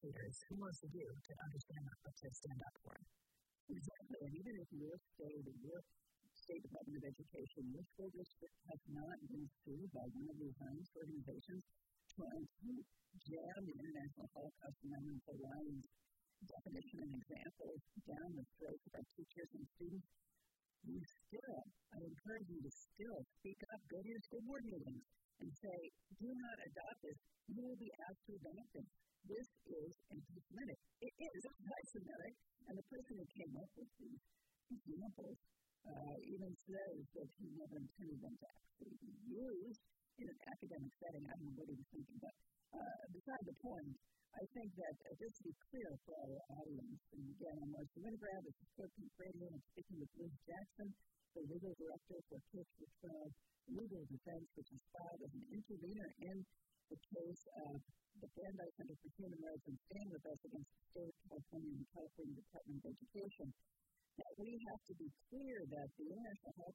educators, who wants to do to understand what to stand up for? Exactly, and even if your state Department of Education, your school district has not been sued by one of these Zionist organizations trying to jam the International Holocaust Memorial Alliance definition and examples down the throats of our teachers and students, I encourage you to still speak up, go to your school board meetings and say, do not adopt this. You will be asked to adopt it. This is anti-Semitic. It is anti-Semitic, and the person who came up with these examples even says that he never intended them to actually be used in an academic setting. I don't know what he was thinking, but beside the point, I think that just to be clear for our audience, and again, I'm Marcia Winograd, this is Clear Peak Radio, and I'm speaking with Liz Jackson, the legal director for K-12 Legal Defense, which is filed as an intervener in the case of the Brandeis Center for Human Rights and staying with us against the state of California and the California Department of Education. That we have to be clear that the International